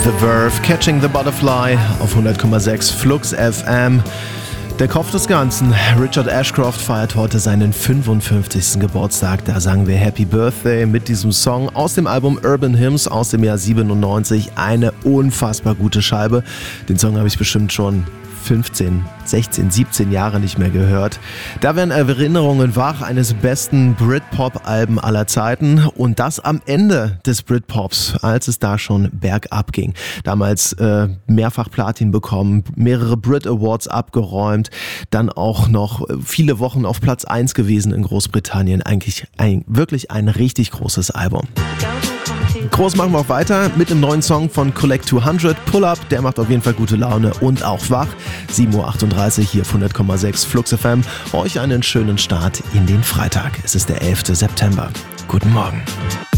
The Verve, Catching the Butterfly auf 100,6 Flux FM. Der Kopf des Ganzen, Richard Ashcroft, feiert heute seinen 55. Geburtstag. Da sagen wir Happy Birthday mit diesem Song aus dem Album Urban Hymns aus dem Jahr 97. Eine unfassbar gute Scheibe. Den Song habe ich bestimmt schon 15, 16, 17 Jahre nicht mehr gehört. Da werden Erinnerungen wach eines besten Britpop-Alben aller Zeiten und das am Ende des Britpops, als es da schon bergab ging. Damals mehrfach Platin bekommen, mehrere Brit Awards abgeräumt, dann auch noch viele Wochen auf Platz 1 gewesen in Großbritannien. Eigentlich wirklich ein richtig großes Album. Groß machen wir auch weiter mit dem neuen Song von Collect 200, Pull Up, der macht auf jeden Fall gute Laune und auch wach. 7.38 Uhr hier auf 100,6 Flux FM. Euch einen schönen Start in den Freitag. Es ist der 11. September. Guten Morgen.